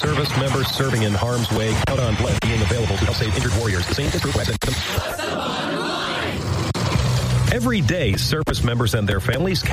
service members serving in harm's way count on blood being available to help save injured warriors. The same is true for every day, service members and their families